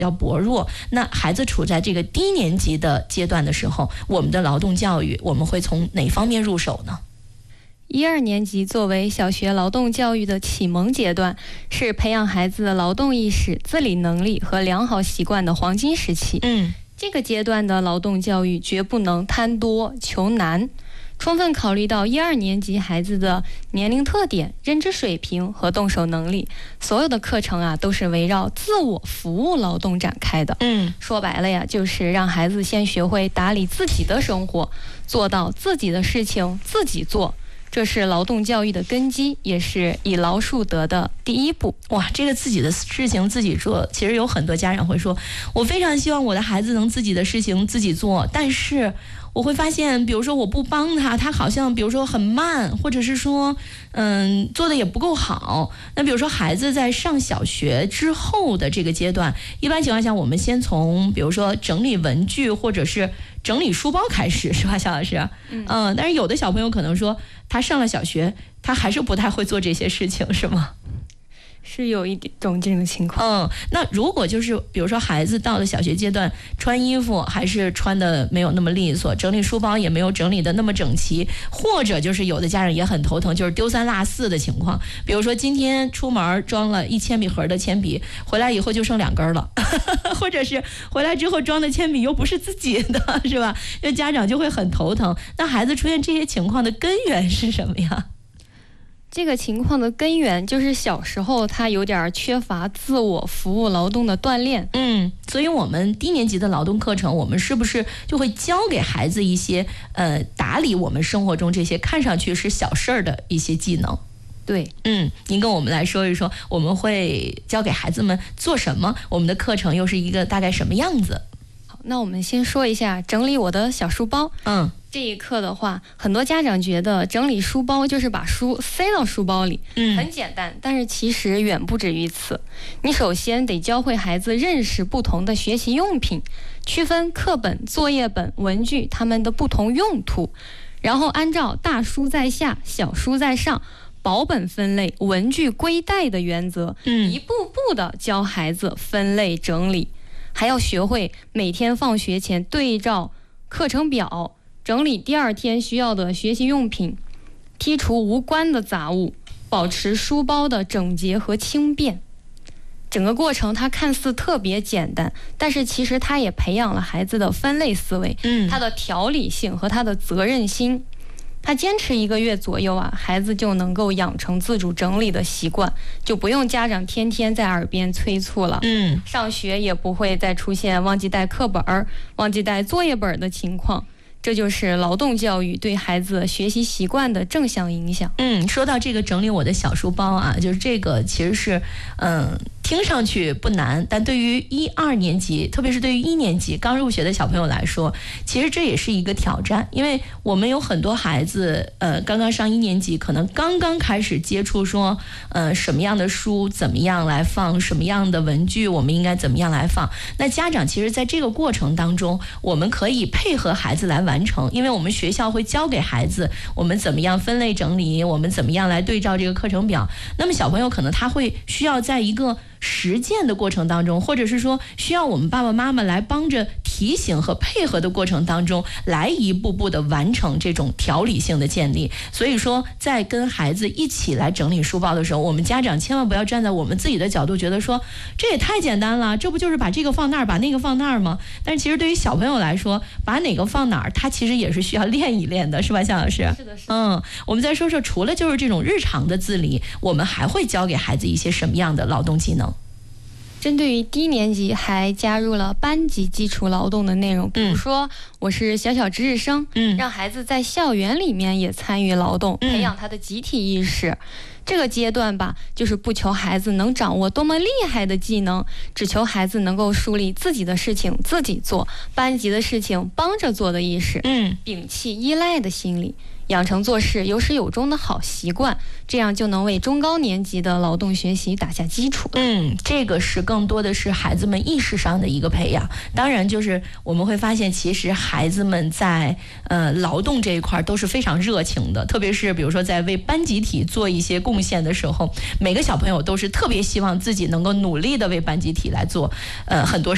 要薄弱。那孩子处在这个低年级的阶段的时候，我们的劳动教育我们会从哪方面入手呢 ？1、2年级作为小学劳动教育的启蒙阶段，是培养孩子的劳动意识、自理能力和良好习惯的黄金时期。这个阶段的劳动教育绝不能贪多求难，充分考虑到1、2年级孩子的年龄特点、认知水平和动手能力，所有的课程啊都是围绕自我服务劳动展开的。说白了呀，就是让孩子先学会打理自己的生活，做到自己的事情自己做。这是劳动教育的根基，也是以劳树德的第一步。 哇，这个自己的事情自己做，其实有很多家长会说，我非常希望我的孩子能自己的事情自己做，但是我会发现，比如说我不帮他，他好像比如说很慢，或者是说做的也不够好。那比如说孩子在上小学之后的这个阶段，一般情况下我们先从比如说整理文具或者是整理书包开始，是吧，肖老师？但是有的小朋友可能说他上了小学，他还是不太会做这些事情，是吗？ 是有一种这种情况。 那如果就是比如说孩子到了小学阶段，穿衣服还是穿的没有那么利索，整理书包也没有整理的那么整齐，或者就是有的家长也很头疼，就是丢三落四的情况。比如说今天出门装了1铅笔盒的铅笔，回来以后就剩2根了或者是回来之后装的铅笔又不是自己的，是吧？那家长就会很头疼。那孩子出现这些情况的根源是什么呀？ 这个情况的根源就是小时候他有点缺乏自我服务劳动的锻炼。 所以我们低年级的劳动课程，我们是不是就会教给孩子一些打理我们生活中这些看上去是小事儿的一些技能？ 对， 您跟我们来说一说，我们会教给孩子们做什么？我们的课程又是一个大概什么样子？ 好，那我们先说一下整理我的小书包。这一课的话，很多家长觉得整理书包就是把书塞到书包里，很简单，但是其实远不止于此。你首先得教会孩子认识不同的学习用品，区分课本、作业本、文具它们的不同用途，然后按照大书在下、小书在上、保本分类、文具归袋的原则，一步步的教孩子分类整理，还要学会每天放学前对照课程表，整理第2天需要的学习用品，剔除无关的杂物，保持书包的整洁和轻便。整个过程它看似特别简单，但是其实它也培养了孩子的分类思维，他的条理性和他的责任心。他坚持1个月左右啊，孩子就能够养成自主整理的习惯，就不用家长天天在耳边催促了。上学也不会再出现忘记带课本、忘记带作业本的情况。这就是劳动教育对孩子学习习惯的正向影响。 说到这个整理我的小书包啊，就是这个其实是听上去不难，但对于1、2年级，特别是对于1年级刚入学的小朋友来说，其实这也是一个挑战。因为我们有很多孩子刚刚上1年级，可能刚刚开始接触说什么样的书怎么样来放，什么样的文具我们应该怎么样来放。那家长其实在这个过程当中，我们可以配合孩子来完成，因为我们学校会教给孩子我们怎么样分类整理，我们怎么样来对照这个课程表。那么小朋友可能他会需要在一个实践的过程当中，或者是说需要我们爸爸妈妈来帮着提醒和配合的过程当中，来一步步的完成这种条理性的建立。所以说在跟孩子一起来整理书包的时候，我们家长千万不要站在我们自己的角度觉得说这也太简单了，这不就是把这个放那儿把那个放那儿吗？但是其实对于小朋友来说，把哪个放哪儿他其实也是需要练一练的，是吧，夏老师？ 是的，是的。 我们再说说除了就是这种日常的自理，我们还会教给孩子一些什么样的劳动技能？ 针对于低年级还加入了班级基础劳动的内容，比如说我是小值日生，让孩子在校园里面也参与劳动，培养他的集体意识。这个阶段吧，就是不求孩子能掌握多么厉害的技能，只求孩子能够树立自己的事情自己做，班级的事情帮着做的意识，摒弃依赖的心理，养成做事有始有终的好习惯，这样就能为中高年级的劳动学习打下基础。 这个是更多的是孩子们意识上的一个培养。当然就是我们会发现其实孩子们在劳动这一块都是非常热情的，特别是比如说在为班集体做一些贡献的时候，每个小朋友都是特别希望自己能够努力的为班集体来做很多